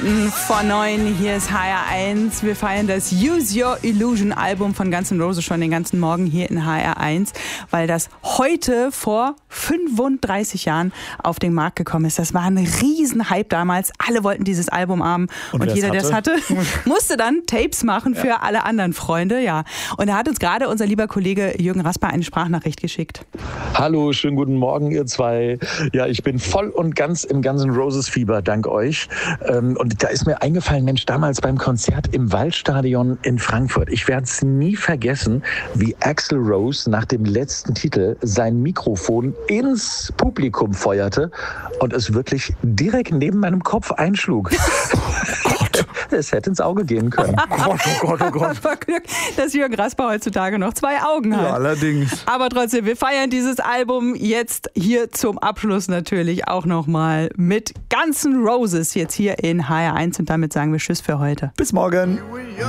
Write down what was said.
Minuten vor 9. Hier ist HR1. Wir feiern das Use Your Illusion Album von Guns N' Roses schon den ganzen Morgen hier in HR1, weil das heute vor 35 Jahren auf den Markt gekommen ist. Das war ein Riesenhype damals. Alle wollten dieses Album haben und jeder, der es hatte, musste dann Tapes machen für alle anderen Freunde. Ja. Und da hat uns gerade unser lieber Kollege Jürgen Rasper eine Sprachnachricht geschickt. Hallo, schönen guten Morgen, ihr zwei. Ja, ich bin voll und ganz im Guns N' Roses Fieber, dank euch. Und da ist mir eingefallen, Mensch, damals beim Konzert im Waldstadion in Frankfurt. Ich werde es nie vergessen, wie Axl Rose nach dem letzten Titel sein Mikrofon ins Publikum feuerte und es wirklich direkt neben meinem Kopf einschlug. Es hätte ins Auge gehen können. Oh Gott. Aber Glück, dass Jürgen Rasper heutzutage noch 2 Augen hat. Ja, allerdings. Aber trotzdem, wir feiern dieses Album jetzt hier zum Abschluss natürlich auch nochmal mit Guns N' Roses jetzt hier in HR1 und damit sagen wir Tschüss für heute. Bis morgen.